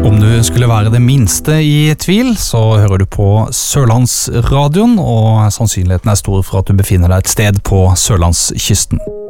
Om du skulle være det minste i tvil, så hører du på Sørlandsradioen, og sannsynligheten er stor for at du befinner deg et sted på Sørlandskysten.